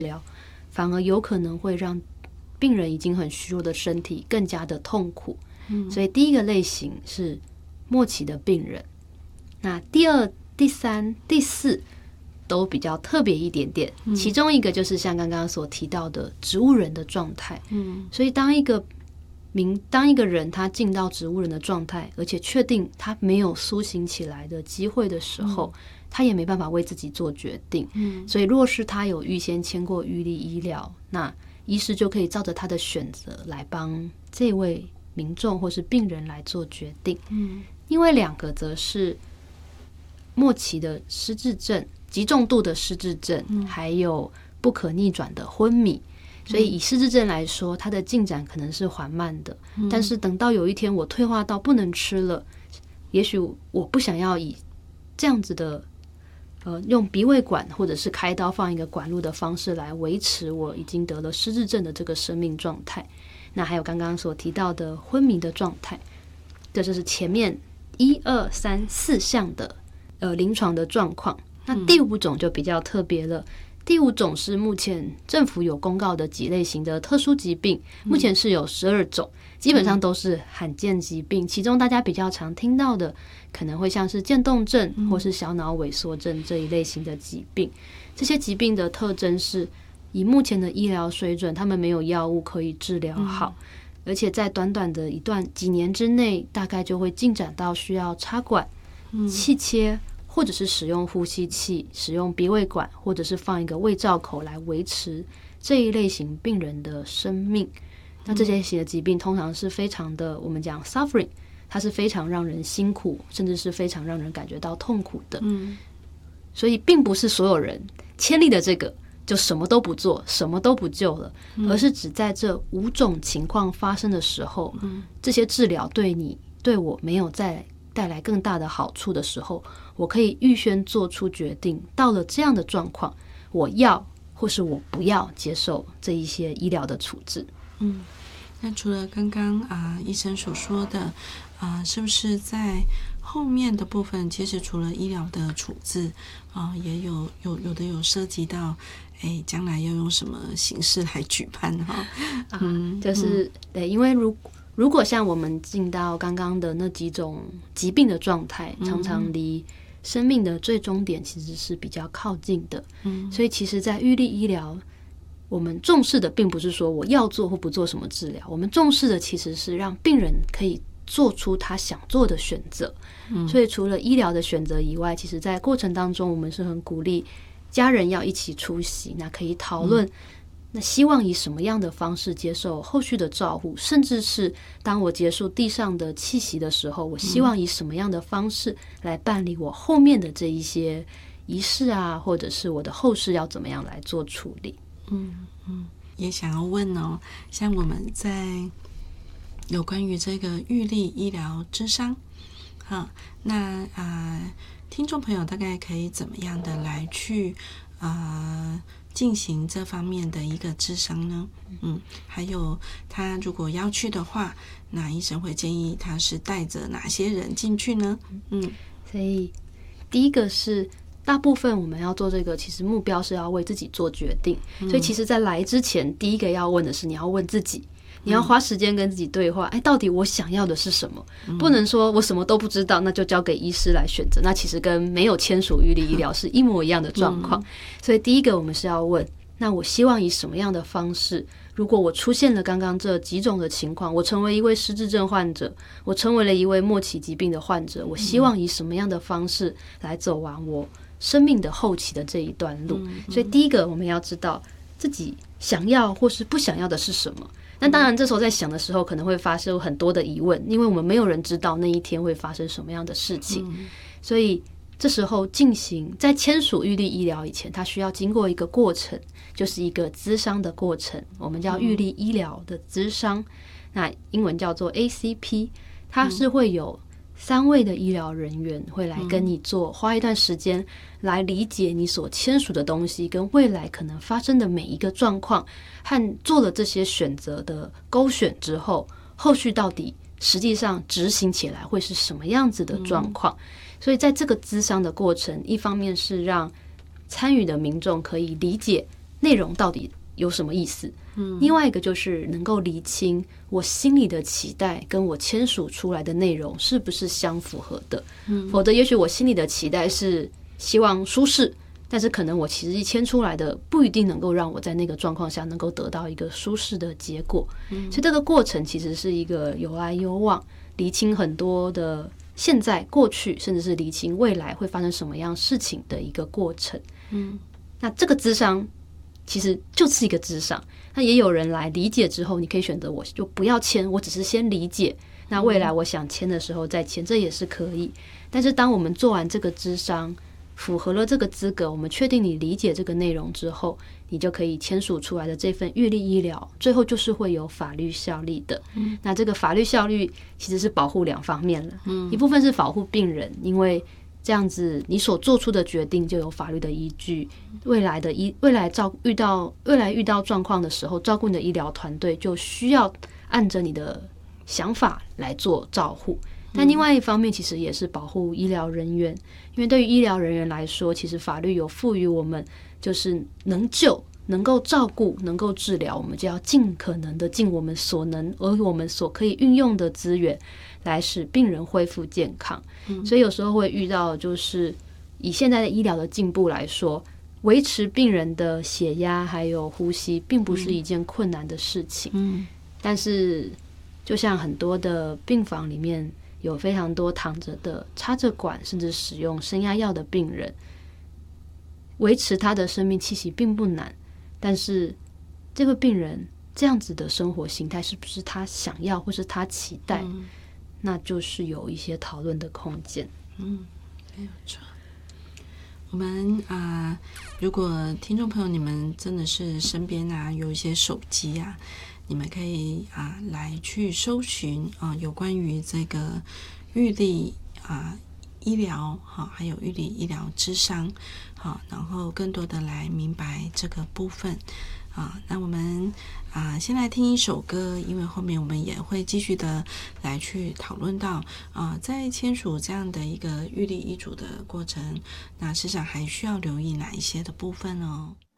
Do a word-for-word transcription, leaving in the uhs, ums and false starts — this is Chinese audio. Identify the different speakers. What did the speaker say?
Speaker 1: 疗，反而有可能会让病人已经很虚弱的身体更加的痛苦。嗯，所以第一个类型是末期的病人。那第二、第三、第四都比较特别一点点，嗯，其中一个就是像刚刚所提到的植物人的状态。嗯，所以当一个明当一个人他进到植物人的状态，而且确定他没有苏醒起来的机会的时候，嗯，他也没办法为自己做决定。嗯，所以若是他有预先签过预立医疗，那医师就可以照着他的选择来帮这位民众或是病人来做决定。嗯，另外两个则是末期的失智症，极重度的失智症，嗯，还有不可逆转的昏迷。所以以失智症来说，它的进展可能是缓慢的，嗯，但是等到有一天我退化到不能吃了，也许我不想要以这样子的呃用鼻胃管或者是开刀放一个管路的方式来维持我已经得了失智症的这个生命状态。那还有刚刚所提到的昏迷的状态，这就是前面一二三四项的呃临床的状况。那第五种就比较特别了，第五种是目前政府有公告的几类型的特殊疾病，目前是有十二种，基本上都是罕见疾病。其中大家比较常听到的，可能会像是渐冻症或是小脑萎缩症这一类型的疾病。这些疾病的特征是，以目前的医疗水准，他们没有药物可以治疗好，而且在短短的一段几年之内，大概就会进展到需要插管、气切，或者是使用呼吸器、使用鼻胃管，或者是放一个胃造口来维持这一类型病人的生命。那这些类型的疾病通常是非常的，我们讲 suffering， 它是非常让人辛苦，甚至是非常让人感觉到痛苦的。嗯，所以并不是所有人签立的这个就什么都不做，什么都不救了，而是只在这五种情况发生的时候，嗯，这些治疗对你对我没有再带来更大的好处的时候，我可以预先做出决定，到了这样的状况，我要或是我不要接受这一些医疗的处置。
Speaker 2: 嗯，那除了刚刚啊、呃、医生所说的啊、呃，是不是在后面的部分，其实除了医疗的处置啊、呃，也有有有的有涉及到，哎，将来要用什么形式来举办哈？
Speaker 1: 嗯，就是、嗯、对，因为如如果像我们进到刚刚的那几种疾病的状态，常常离生命的最终点其实是比较靠近的。嗯，所以其实在预立医疗，我们重视的并不是说我要做或不做什么治疗，我们重视的其实是让病人可以做出他想做的选择。嗯，所以除了医疗的选择以外，其实在过程当中我们是很鼓励家人要一起出席，那可以讨论、嗯那希望以什么样的方式接受后续的照护，甚至是当我结束地上的气息的时候，我希望以什么样的方式来办理我后面的这一些仪式啊，或者是我的后事要怎么样来做处理。
Speaker 2: 嗯嗯，也想要问哦，像我们在有关于这个预立医疗諮商，好，那啊、呃，听众朋友大概可以怎么样的来去啊？呃进行这方面的一个諮商呢？嗯，还有他如果要去的话，那医生会建议他是带着哪些人进去呢？嗯，
Speaker 1: 所以第一个是大部分我们要做这个，其实目标是要为自己做决定。嗯、所以其实在来之前，第一个要问的是你要问自己。你要花时间跟自己对话，哎，到底我想要的是什么？不能说我什么都不知道，那就交给医师来选择。那其实跟没有签署预立医疗是一模一样的状况。所以第一个我们是要问，那我希望以什么样的方式？如果我出现了刚刚这几种的情况，我成为一位失智症患者，我成为了一位末期疾病的患者，我希望以什么样的方式来走完我生命的后期的这一段路？所以第一个我们要知道自己想要或是不想要的是什么。那当然这时候在想的时候可能会发生很多的疑问，因为我们没有人知道那一天会发生什么样的事情、嗯、所以这时候进行在签署预立医疗以前，它需要经过一个过程，就是一个諮商的过程，我们叫预立医疗的諮商、嗯、那英文叫做 A C P， 它是会有三位的医疗人员会来跟你做，花一段时间来理解你所签署的东西跟未来可能发生的每一个状况，和做了这些选择的勾选之后，后续到底实际上执行起来会是什么样子的状况、嗯、所以在这个諮商的过程，一方面是让参与的民众可以理解内容到底有什么意思。
Speaker 2: 嗯，
Speaker 1: 另外一个就是能够厘清我心里的期待跟我签署出来的内容是不是相符合的。嗯，否则也许我心里的期待是希望舒适，但是可能我其实一签出来的不一定能够让我在那个状况下能够得到一个舒适的结果。嗯，所以这个过程其实是一个有来有往，厘清很多的现在、过去，甚至是厘清未来会发生什么样事情的一个过程。嗯，那这个諮商其实就是一个諮商。那也有人来理解之后，你可以选择我就不要签，我只是先理解，那未来我想签的时候再签，这也是可以。但是当我们做完这个諮商，符合了这个资格，我们确定你理解这个内容之后，你就可以签署出来的这份预立医疗，最后就是会有法律效力的。嗯，那这个法律效力其实是保护两方面了。嗯，一部分是保护病人，因为这样子你所做出的决定就有法律的依据，未来的医未来照遇到未来遇到状况的时候，照顾你的医疗团队就需要按着你的想法来做照护。但另外一方面其实也是保护医疗人员，因为对于医疗人员来说，其实法律有赋予我们就是能救、能够照顾、能够治疗，我们就要尽可能的尽我们所能，而我们所可以运用的资源来使病人恢复健康。嗯，所以有时候会遇到就是以现在的医疗的进步来说，维持病人的血压还有呼吸并不是一件困难的事情。嗯，但是就像很多的病房里面有非常多躺着的、插着管甚至使用升压药的病人，维持他的生命气息并不难，但是这个病人这样子的生活形态是不是他想要或是他期待，嗯，那就是有一些讨论的空间。
Speaker 2: 嗯，没有错。我们啊、呃，如果听众朋友你们真的是身边啊有一些手机啊，你们可以啊、呃、来去搜寻啊、呃、有关于这个预立啊、呃、医疗好，还有预立医疗諮商好，然后更多的来明白这个部分啊。那我们啊、呃、先来听一首歌，因为后面我们也会继续的来去讨论到啊、呃、在签署这样的一个预立医嘱的过程，那事实上还需要留意哪一些的部分哦。